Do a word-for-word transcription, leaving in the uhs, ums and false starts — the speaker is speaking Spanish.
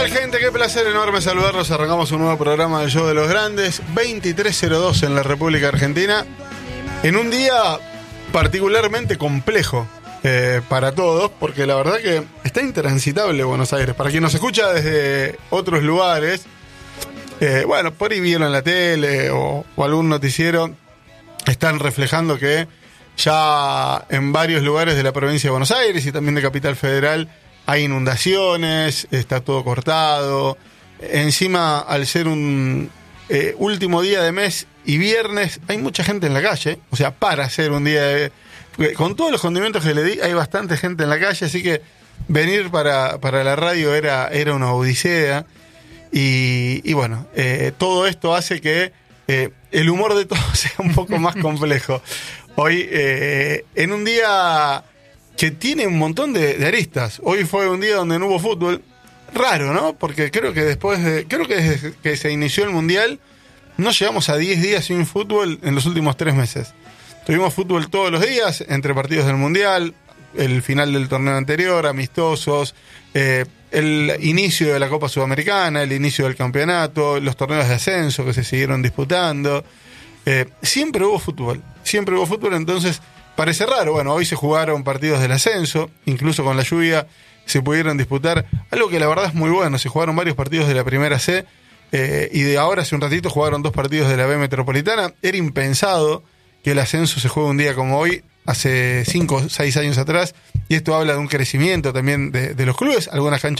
tal, gente? Qué placer enorme saludarlos. Arrancamos un nuevo programa del Show de los Grandes, veintitrés cero dos en la República Argentina, en un día particularmente complejo eh, para todos, porque la verdad que está intransitable Buenos Aires. Para quien nos escucha desde otros lugares, eh, bueno, por ahí vieron en la tele o, o algún noticiero, están reflejando que ya en varios lugares de la provincia de Buenos Aires y también de Capital Federal hay inundaciones, está todo cortado. Encima, al ser un eh, último día de mes y viernes, hay mucha gente en la calle. O sea, para ser un día de... Con todos los condimentos que le di, hay bastante gente en la calle, así que venir para, para la radio era, era una odisea. Y, y bueno, eh, todo esto hace que eh, el humor de todos sea un poco más complejo. Hoy, eh, en un día que tiene un montón de, de aristas. Hoy fue un día donde no hubo fútbol. Raro, ¿no? Porque creo que después de, creo que desde que se inició el Mundial no llegamos a diez días sin fútbol en los últimos tres meses. Tuvimos fútbol todos los días, entre partidos del Mundial, el final del torneo anterior, amistosos, eh, el inicio de la Copa Sudamericana, el inicio del campeonato, los torneos de ascenso que se siguieron disputando. Eh, siempre hubo fútbol, siempre hubo fútbol, entonces parece raro. Bueno, hoy se jugaron partidos del ascenso, incluso con la lluvia se pudieron disputar, algo que la verdad es muy bueno. Se jugaron varios partidos de la primera C, eh, y de ahora hace un ratito jugaron dos partidos de la B Metropolitana. Era impensado que el ascenso se juegue un día como hoy, hace cinco o seis años atrás, y esto habla de un crecimiento también de, de los clubes. Algunas canchas